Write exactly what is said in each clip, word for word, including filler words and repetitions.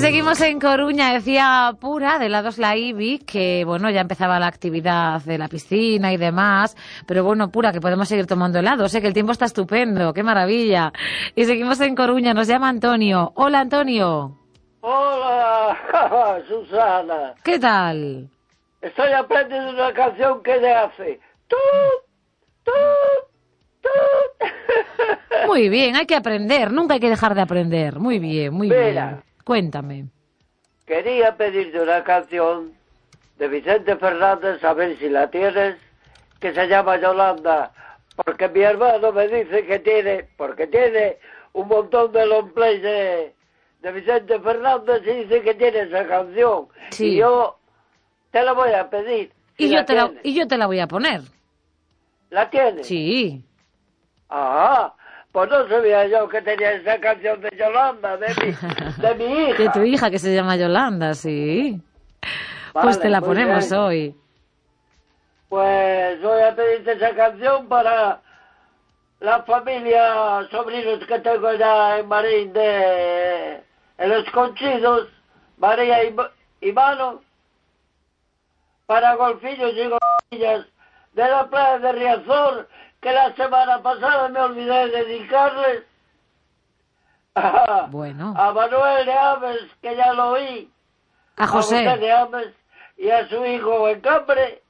Seguimos en Coruña, decía Pura, de Helados La Ibi, que bueno, ya empezaba la actividad de la piscina y demás, pero bueno, Pura, que podemos seguir tomando helado, sé que el tiempo está estupendo, qué maravilla. Y seguimos en Coruña, nos llama Antonio. Hola, Antonio. Hola, Susana. ¿Qué tal? Estoy aprendiendo una canción que le hace tú, tú, tú. Muy bien, hay que aprender, nunca hay que dejar de aprender. Muy bien, muy Mira, bien. Cuéntame. Quería pedirte una canción de Vicente Fernández, a ver si la tienes, que se llama Yolanda, porque mi hermano me dice que tiene, porque tiene un montón de long play de, de Vicente Fernández y dice que tiene esa canción. Sí. Y yo te la voy a pedir. Si Y yo, la te la, tienes. y yo te la voy a poner. ¿La tienes? Sí. Ah, pues no sabía yo que tenía esa canción de Yolanda, de mi, de mi hija. De tu hija, que se llama Yolanda, sí. Vale, Pues te la muy ponemos bien. hoy. Pues voy a pedirte esa canción para la familia, sobrinos que tengo ya en Marín de en Los Conchidos, María y, y Mano, para golfillos y golfillas de la playa de Riazor, que la semana pasada me olvidé de dedicarles a, Bueno. a Manuel de Ames, que ya lo oí, A José. a José de Ames y a su hijo en Cambre.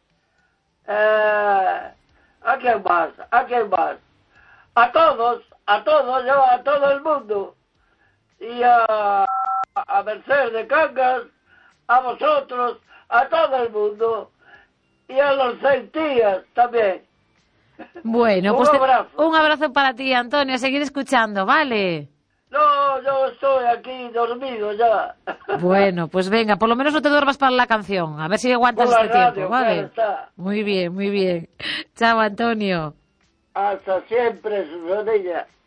Eh, ¿A quién más? ¿A quién más? A todos, a todos, yo, a todo el mundo. Y a, a Mercedes de Cangas, a vosotros, a todo el mundo. Y a los seis tías también. Bueno, Un pues te- abrazo. un abrazo para ti, Antonio. A seguir escuchando, ¿vale? No, yo estoy aquí dormido ya. Bueno, pues venga, por lo menos no te duermas para la canción. A ver si aguantas Por la este radio, tiempo, claro ¿vale? está. Muy bien, muy bien. Chao, Antonio. Hasta siempre, Susanilla.